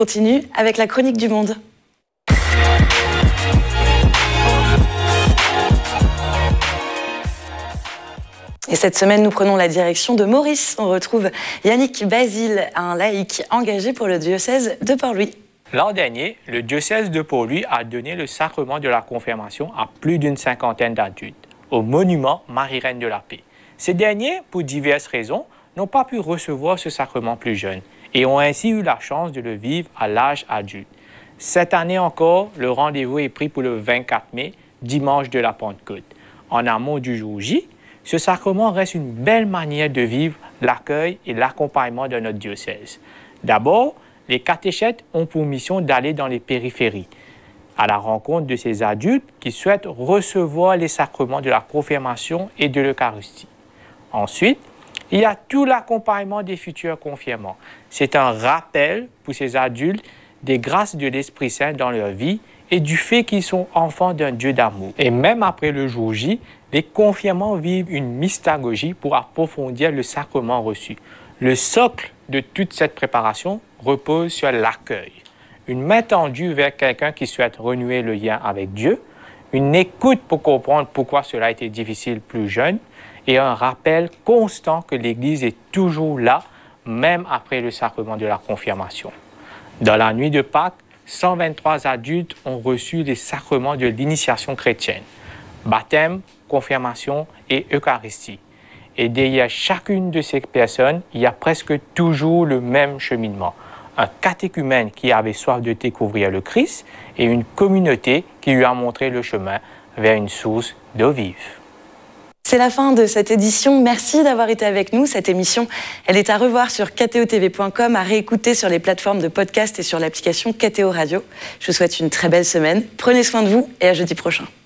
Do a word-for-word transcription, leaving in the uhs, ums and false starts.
Continue avec la chronique du monde. Et cette semaine, nous prenons la direction de Maurice. On retrouve Yannick Basile, un laïc engagé pour le diocèse de Port-Louis. L'an dernier, le diocèse de Port-Louis a donné le sacrement de la confirmation à plus d'une cinquantaine d'adultes, au monument Marie-Reine de la Paix. Ces derniers, pour diverses raisons, n'ont pas pu recevoir ce sacrement plus jeune et ont ainsi eu la chance de le vivre à l'âge adulte. Cette année encore, le rendez-vous est pris pour le vingt-quatre mai, dimanche de la Pentecôte. En amont du jour J, ce sacrement reste une belle manière de vivre l'accueil et l'accompagnement de notre diocèse. D'abord, les catéchètes ont pour mission d'aller dans les périphéries, à la rencontre de ces adultes qui souhaitent recevoir les sacrements de la confirmation et de l'Eucharistie. Ensuite, il y a tout l'accompagnement des futurs confirmants. C'est un rappel pour ces adultes des grâces de l'Esprit Saint dans leur vie et du fait qu'ils sont enfants d'un Dieu d'amour. Et même après le jour J, les confirmants vivent une mystagogie pour approfondir le sacrement reçu. Le socle de toute cette préparation repose sur l'accueil. Une main tendue vers quelqu'un qui souhaite renouer le lien avec Dieu, une écoute pour comprendre pourquoi cela a été difficile plus jeune, et un rappel constant que l'Église est toujours là, même après le sacrement de la confirmation. Dans la nuit de Pâques, cent vingt-trois adultes ont reçu les sacrements de l'initiation chrétienne, baptême, confirmation et Eucharistie. Et derrière chacune de ces personnes, il y a presque toujours le même cheminement. Un catéchumène qui avait soif de découvrir le Christ et une communauté qui lui a montré le chemin vers une source d'eau vive. C'est la fin de cette édition. Merci d'avoir été avec nous. Cette émission, elle est à revoir sur k t o t v point com, à réécouter sur les plateformes de podcast et sur l'application K T O Radio. Je vous souhaite une très belle semaine. Prenez soin de vous et à jeudi prochain.